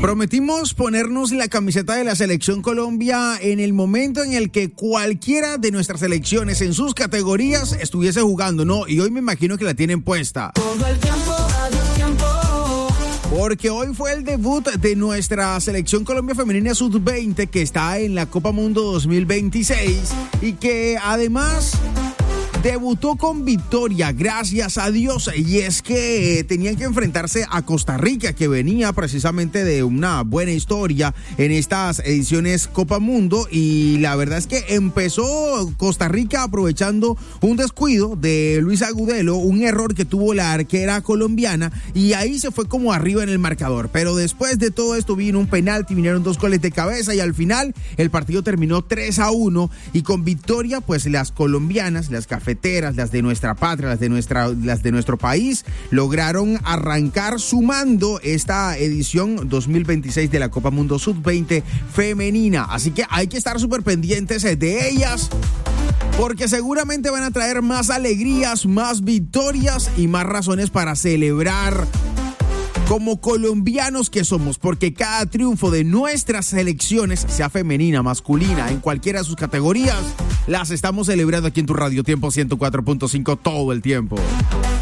Prometimos ponernos la camiseta de la Selección Colombia en el momento en el que cualquiera de nuestras selecciones en sus categorías estuviese jugando, ¿no? Y hoy me imagino que la tienen puesta. Todo el tiempo, adiós tiempo. Porque hoy fue el debut de nuestra Selección Colombia Femenina Sub-20 que está en la Copa Mundo 2026 y que además debutó con victoria, gracias a Dios, y es que tenían que enfrentarse a Costa Rica, que venía precisamente de una buena historia en estas ediciones Copa Mundo, y la verdad es que empezó Costa Rica aprovechando un descuido de Luis Agudelo, un error que tuvo la arquera colombiana, y ahí se fue como arriba en el marcador, pero después de todo esto vino un penalti, vinieron 2 goles de cabeza, y al final el partido terminó 3-1, y con victoria pues las colombianas, las cafeteras, las de nuestra patria, las de nuestro país, lograron arrancar sumando esta edición 2026 de la Copa Mundo Sub-20 femenina. Así que hay que estar súper pendientes de ellas, porque seguramente van a traer más alegrías, más victorias y más razones para celebrar como colombianos que somos, porque cada triunfo de nuestras selecciones, sea femenina, masculina, en cualquiera de sus categorías, las estamos celebrando aquí en tu Radio Tiempo 104.5 todo el tiempo.